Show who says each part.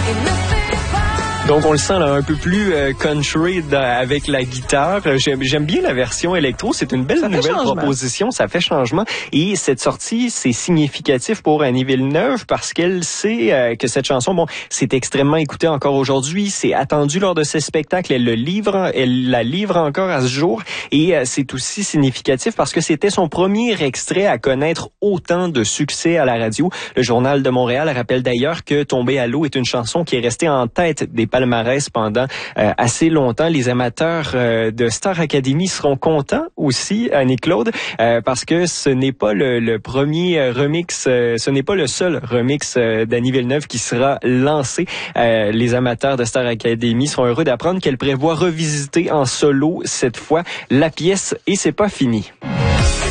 Speaker 1: Donc on le sent là, un peu plus country avec la guitare. J'aime bien la version électro, c'est une belle nouvelle proposition, ça fait changement. Et cette sortie, c'est significatif pour Annie Villeneuve parce qu'elle sait que cette chanson, bon, c'est extrêmement écouté encore aujourd'hui, c'est attendu lors de ses spectacles, elle la livre encore à ce jour. Et c'est aussi significatif parce que c'était son premier extrait à connaître autant de succès à la radio. Le Journal de Montréal rappelle d'ailleurs que Tomber à l'eau est une chanson qui est restée en tête des palmarès pendant assez longtemps. Les amateurs de Star Academy seront contents aussi, Annie-Claude, parce que ce n'est pas le premier remix, ce n'est pas le seul remix d'Annie Villeneuve qui sera lancé. Les amateurs de Star Academy seront heureux d'apprendre qu'elle prévoit revisiter en solo cette fois la pièce et c'est pas fini.